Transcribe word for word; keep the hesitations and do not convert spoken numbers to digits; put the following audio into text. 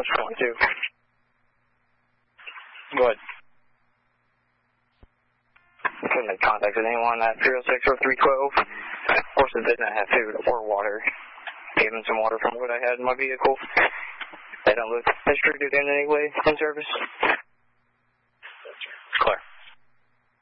Just one, two. Go ahead. Couldn't make contact with anyone at three oh six or three twelve. Horses did not have food or water. Gave them some water from what I had in my vehicle. They don't look restricted in any way in service.